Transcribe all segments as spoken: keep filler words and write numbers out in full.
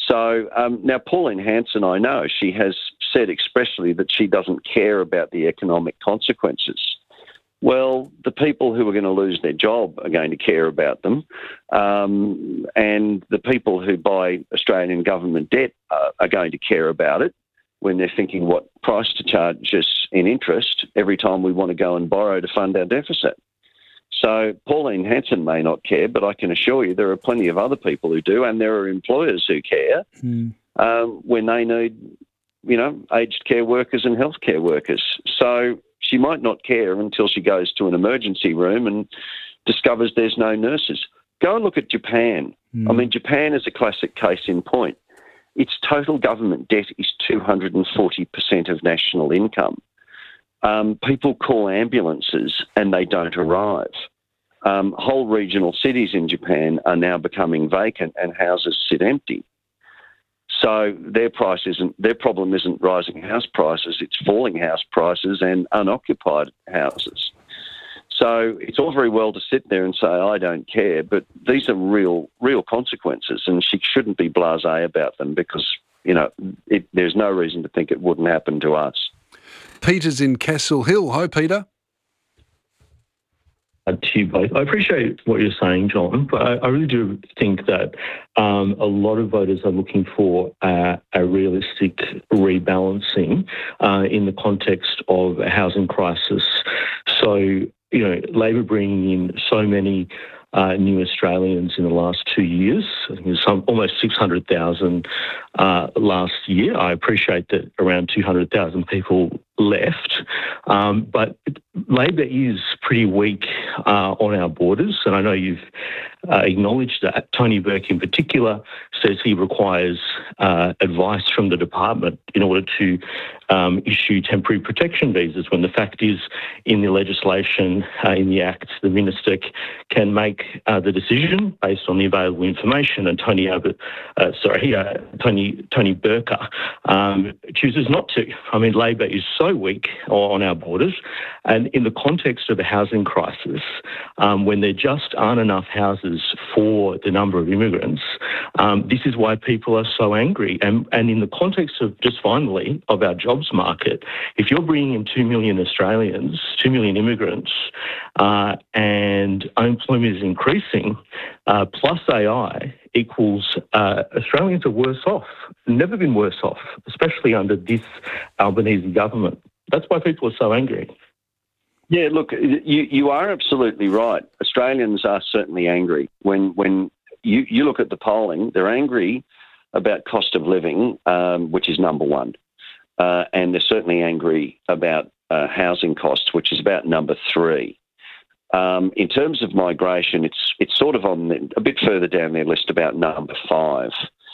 So um, now Pauline Hanson, I know, she has said expressly that she doesn't care about the economic consequences. Well, the people who are going to lose their job are going to care about them, um, and the people who buy Australian government debt uh, are going to care about it when they're thinking what price to charge us in interest every time we want to go and borrow to fund our deficit. So Pauline Hanson may not care, but I can assure you there are plenty of other people who do, and there are employers who care mm. um, when they need, you know, aged care workers and healthcare workers. So she might not care until she goes to an emergency room and discovers there's no nurses. Go and look at Japan. Mm. I mean, Japan is a classic case in point. Its total government debt is two hundred forty percent of national income. Um, people call ambulances and they don't arrive. Um, whole regional cities in Japan are now becoming vacant and houses sit empty. So their price isn't, their problem isn't rising house prices, it's falling house prices and unoccupied houses. So it's all very well to sit there and say, I don't care, but these are real, real consequences, and she shouldn't be blasé about them because, you know, it, there's no reason to think it wouldn't happen to us. Peter's in Castle Hill. Hi, Peter. To you both. I appreciate what you're saying, John, but I, I really do think that um, a lot of voters are looking for uh, a realistic rebalancing uh, in the context of a housing crisis. So, you know, Labor bringing in so many uh, new Australians in the last two years, I think there's some, almost six hundred thousand uh, last year. I appreciate that around two hundred thousand people left, um, but Labor is pretty weak uh, on our borders, and I know you've uh, acknowledged that. Tony Burke in particular says he requires uh, advice from the department in order to um, issue temporary protection visas, when the fact is in the legislation, uh, in the Act, the Minister c- can make uh, the decision based on the available information, and Tony Abbott, uh, sorry, uh, Tony Tony Burke um, chooses not to. I mean, Labor is so weak on our borders, and in the context of a housing crisis, um, when there just aren't enough houses for the number of immigrants, um, this is why people are so angry. And, and in the context of, just finally, of our jobs market, if you're bringing in two million Australians, two million immigrants, uh, and unemployment is increasing, uh, plus A I equals uh, Australians are worse off. Never been worse off, especially under this Albanese government. That's why people are so angry. Yeah, look, you, you are absolutely right. Australians are certainly angry. When when you, you look at the polling, they're angry about cost of living, um, which is number one. Uh, and they're certainly angry about uh, housing costs, which is about number three. Um, in terms of migration, it's it's sort of on the, a bit further down their list, about number five.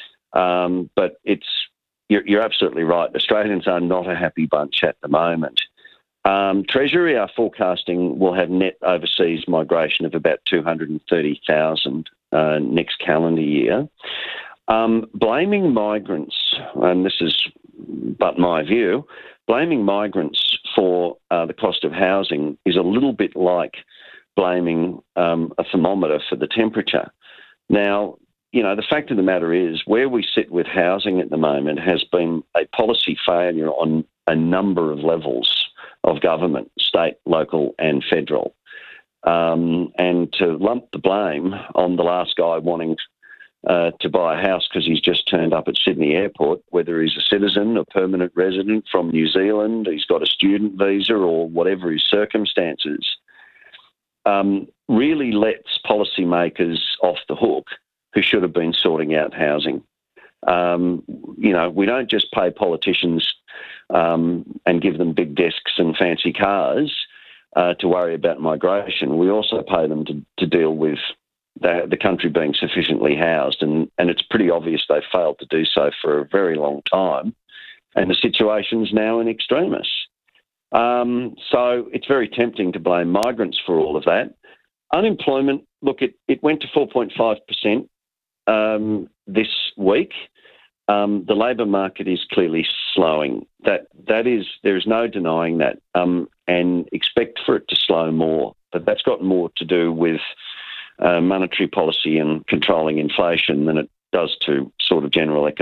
Um, but it's you're, you're absolutely right. Australians are not a happy bunch at the moment. Um, Treasury are forecasting we'll have net overseas migration of about two hundred thirty thousand uh, next calendar year. Um, blaming migrants, and this is but my view, blaming migrants for uh, the cost of housing is a little bit like blaming um, a thermometer for the temperature. Now, you know, the fact of the matter is where we sit with housing at the moment has been a policy failure on a number of levels of government, state, local and federal. Um, and to lump the blame on the last guy wanting uh, to buy a house because he's just turned up at Sydney Airport, whether he's a citizen, a permanent resident from New Zealand, he's got a student visa or whatever his circumstances, um, really lets policymakers off the hook who should have been sorting out housing. Um, you know, we don't just pay politicians um, and give them big desks and fancy cars uh, to worry about migration. We also pay them to, to deal with the, the country being sufficiently housed, and, and it's pretty obvious they've failed to do so for a very long time, and the situation's now in extremis. Um, so it's very tempting to blame migrants for all of that. Unemployment, look, it, it went to four point five percent um, this week. Um, the labour market is clearly slowing. That that is, there is no denying that, um, and expect for it to slow more. But that's got more to do with uh, monetary policy and controlling inflation than it does to sort of general economic